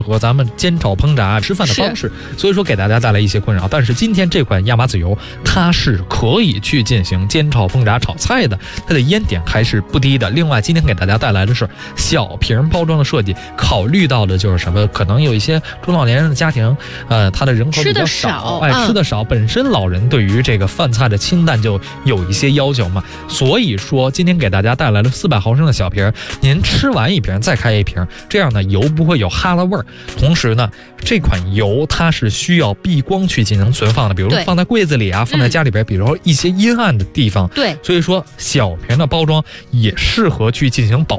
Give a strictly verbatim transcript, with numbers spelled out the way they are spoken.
和咱们煎炒烹炸吃饭的方式，所以说给大家带来一些困扰。但是今天这款亚麻籽油，它是可以去进行煎炒烹炸炒菜的，它的烟点还是不低的。另外，今天给大家带来的是小瓶包装的设计，考虑到的就是什么？可能有一些中老年人的家庭，呃，他的人口比较少，哎， 嗯、 吃的少，本身老人对于这个饭菜的清淡就有一些要求嘛。所以说，今天给大家带来了四百毫升的小瓶，您吃完一瓶再开一瓶，这样呢油不会有哈喇味儿。同时呢，这款油它是需要避光去进行存放的，比如说放在柜子里啊，放在家里边，比如说一些阴暗的地方。 对， 所以说小瓶的包装也适合去进行保